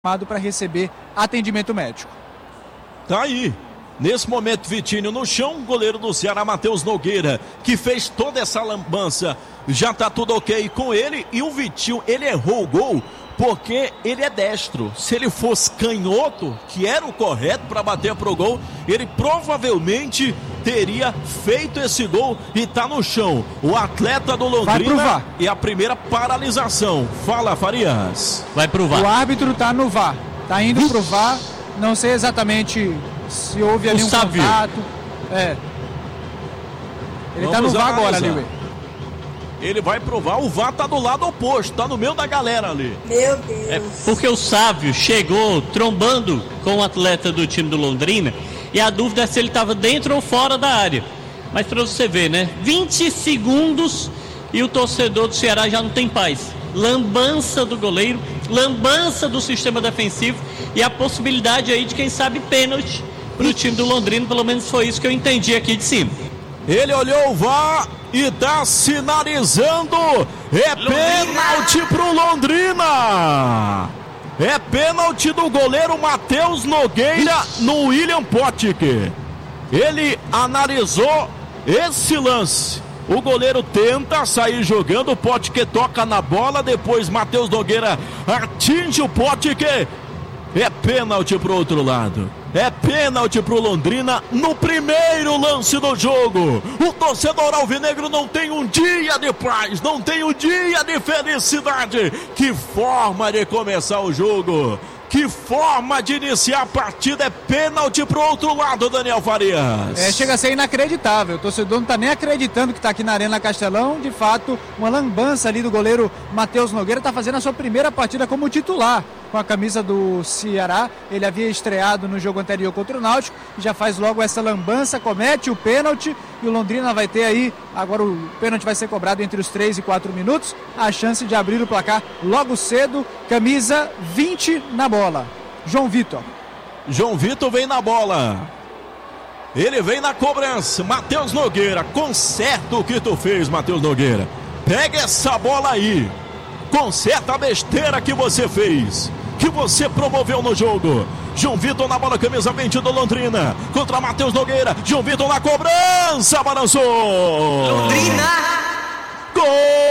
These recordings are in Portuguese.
para receber atendimento médico. Tá aí. Nesse momento, Vitinho no chão, o goleiro do Ceará, Matheus Nogueira, que fez toda essa lambança. Já tá tudo ok com ele. E o Vitinho, ele errou o gol porque ele é destro. Se ele fosse canhoto, que era o correto para bater pro gol, ele provavelmente teria feito esse gol e tá no chão. O atleta do Londrina e a primeira paralisação. Fala, Farias. Vai pro VAR. O árbitro tá no VAR. Tá indo pro VAR. Não sei exatamente se houve ali um contato. Ele tá no VAR agora, ali. Ele vai provar, o VAR tá do lado oposto, tá no meio da galera ali. Meu Deus. É porque o Sávio chegou trombando com o atleta do time do Londrina e a dúvida é se ele estava dentro ou fora da área. Mas pra você ver, né? 20 segundos e o torcedor do Ceará já não tem paz. Lambança do goleiro, lambança do sistema defensivo e a possibilidade aí de, quem sabe, pênalti pro time do Londrina. Pelo menos foi isso que eu entendi aqui de cima. Ele olhou o VAR e tá sinalizando. É pênalti pro Londrina. É pênalti do goleiro Matheus Nogueira no William Potker. Ele analisou esse lance. O goleiro tenta sair jogando, o Potker toca na bola, depois Matheus Nogueira atinge o Potker. É pênalti pro outro lado. É pênalti pro Londrina no primeiro lance do jogo. O torcedor alvinegro não tem um dia de paz, não tem um dia de felicidade. Que forma de começar o jogo. Que forma de iniciar a partida. É pênalti pro outro lado, Daniel Farias. Chega a ser inacreditável. O torcedor não tá nem acreditando que tá aqui na Arena Castelão. De fato, uma lambança ali do goleiro Matheus Nogueira. Tá fazendo a sua primeira partida como titular com a camisa do Ceará. Ele havia estreado no jogo anterior contra o Náutico. Já faz logo essa lambança, comete o pênalti. E o Londrina vai ter aí, agora o pênalti vai ser cobrado entre os 3 e 4 minutos. A chance de abrir o placar logo cedo. Camisa 20 na bola. João Vitor. João Vitor vem na bola. Ele vem na cobrança. Matheus Nogueira, conserta o que tu fez, Matheus Nogueira. Pega essa bola aí. Conserta a besteira que você fez, que você promoveu no jogo. João Vitor na bola, camisa 20 do Londrina. Contra Matheus Nogueira. João Vitor na cobrança. Balançou. Londrina. Gol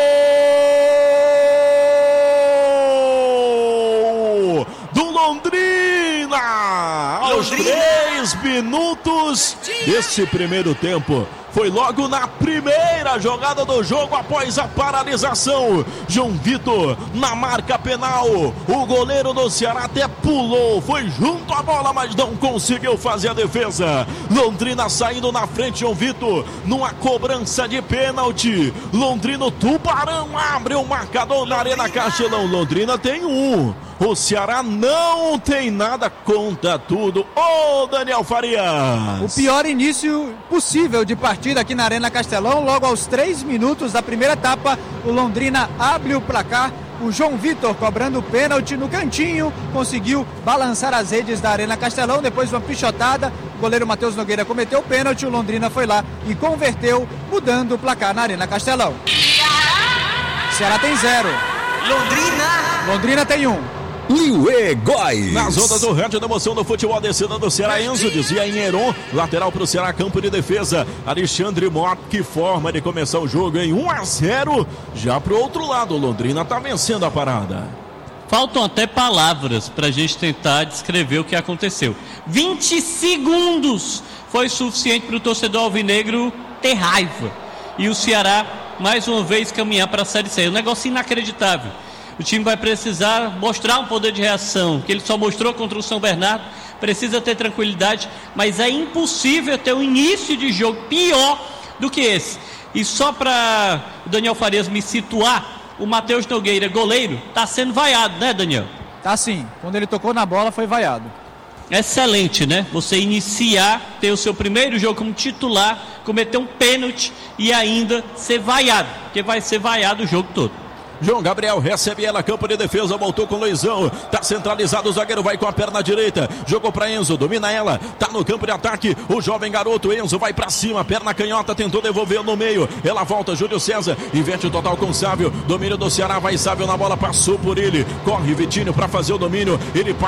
do Londrina. Aos 3 minutos desse primeiro tempo. Foi logo na primeira jogada do jogo após a paralisação. João Vitor na marca penal. O goleiro do Ceará até pulou, foi junto à bola, mas não conseguiu fazer a defesa. Londrina saindo na frente, João Vitor numa cobrança de pênalti. Londrina, Tubarão abre o marcador na Arena Castelão. Londrina tem 1. O Ceará não tem nada, conta tudo. Ô, Daniel Farias. O pior início possível de partida aqui na Arena Castelão. Logo aos 3 minutos da primeira etapa, o Londrina abre o placar. O João Vitor cobrando o pênalti no cantinho, conseguiu balançar as redes da Arena Castelão. Depois uma pichotada, o goleiro Matheus Nogueira cometeu o pênalti. O Londrina foi lá e converteu, mudando o placar na Arena Castelão. Ceará tem 0. Londrina tem 1. Liuê Góes. Nas ondas do rádio da emoção do futebol, descida do Ceará, Enzo dizia em Heron, lateral para o Ceará, campo de defesa. Alexandre Mota, que forma de começar o jogo em 1-0. Já pro outro lado, o Londrina tá vencendo a parada. Faltam até palavras pra gente tentar descrever o que aconteceu. 20 segundos foi suficiente para o torcedor alvinegro ter raiva. E o Ceará, mais uma vez, caminhar para a Série C. Um negócio inacreditável. O time vai precisar mostrar um poder de reação, que ele só mostrou contra o São Bernardo. Precisa ter tranquilidade, mas é impossível ter um início de jogo pior do que esse. E só para o Daniel Farias me situar, o Matheus Nogueira, goleiro, está sendo vaiado, né, Daniel? Tá sim, quando ele tocou na bola foi vaiado. Excelente, né? Você iniciar, ter o seu primeiro jogo como titular, cometer um pênalti e ainda ser vaiado, porque vai ser vaiado o jogo todo. João Gabriel recebe ela, campo de defesa, voltou com o Luizão. Tá centralizado, o zagueiro vai com a perna direita. Jogou pra Enzo, domina ela. Tá no campo de ataque, o jovem garoto Enzo vai pra cima, perna canhota, tentou devolver no meio. Ela volta, Júlio César, inverte o total com o Sávio. Domínio do Ceará, vai Sávio na bola, passou por ele. Corre Vitinho pra fazer o domínio. Ele passa.